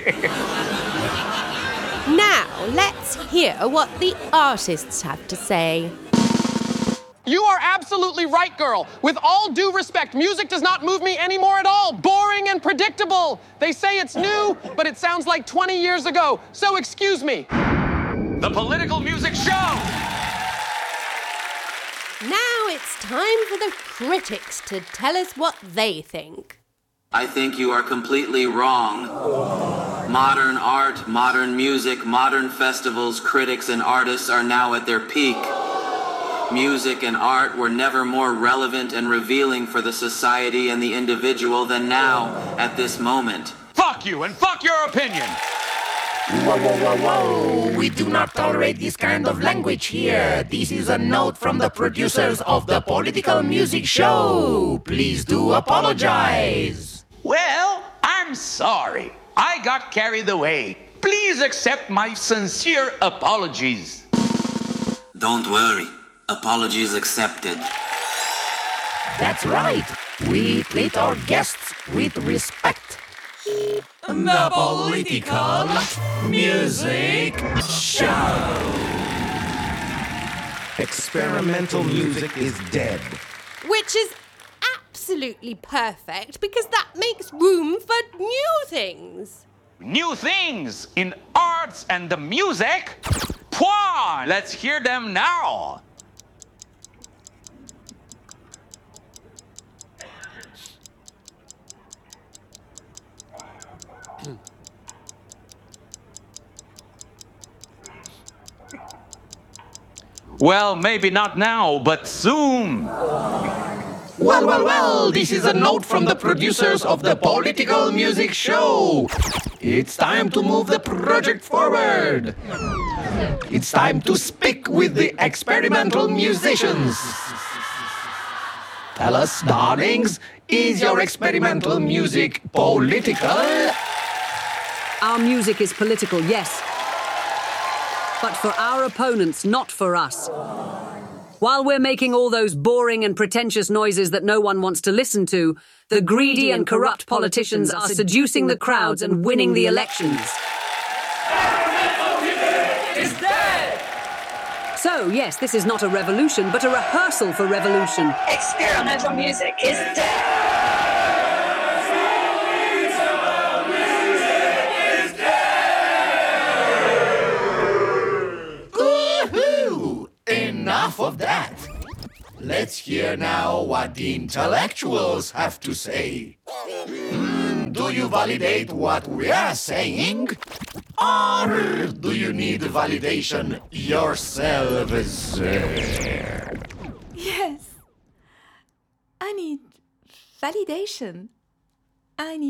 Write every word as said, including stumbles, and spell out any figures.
Now, let's hear what the artists have to say. You are absolutely right, girl. With all due respect, music does not move me anymore at all. Boring and predictable. They say it's new, but it sounds like twenty years ago. So excuse me. The Political Music Show! Now it's time for the critics to tell us what they think. I think you are completely wrong. Modern art, modern music, modern festivals, critics and artists are now at their peak. Music and art were never more relevant and revealing for the society and the individual than now, at this moment. Fuck you and fuck your opinion! Whoa, whoa, whoa, whoa! We do not tolerate this kind of language here. This is a note from the producers of the Political Music Show. Please do apologize. Well, I'm sorry. I got carried away. Please accept my sincere apologies. Don't worry. Apologies accepted. That's right. We treat our guests with respect. The Political Music Show. Experimental music is dead. Which is absolutely perfect, because that makes room for new things. New things in arts and the music? Pwah! Let's hear them now. Well, maybe not now, but soon. Well, well, well, this is a note from the producers of the Political Music Show. It's time to move the project forward. It's time to speak with the experimental musicians. Tell us, darlings, is your experimental music political? Our music is political, yes. But for our opponents, not for us. While we're making all those boring and pretentious noises that no one wants to listen to, the greedy and corrupt politicians are seducing the crowds and winning the elections. Is dead! So, yes, this is not a revolution, but a rehearsal for revolution. Experimental music is dead! Enough of that. Let's hear now what the intellectuals have to say. Mm, do you validate what we are saying? Or do you need validation yourselves? Yes. I need validation. I need